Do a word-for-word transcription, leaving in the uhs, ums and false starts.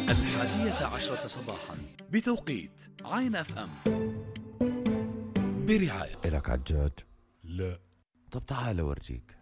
الحادية عشرة صباحا بتوقيت عين اف ام برعاية. إلك عجاج؟ لا. طب تعال أورجيك.